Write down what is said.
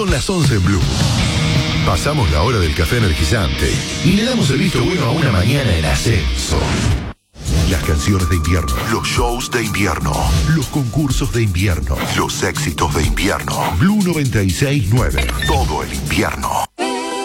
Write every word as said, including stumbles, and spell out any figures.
Son las once en Blue. Pasamos la hora del café energizante y le damos el visto bueno a una mañana en ascenso. Las canciones de invierno, los shows de invierno, los concursos de invierno, los éxitos de invierno. Blue noventa y seis nueve. Todo el invierno.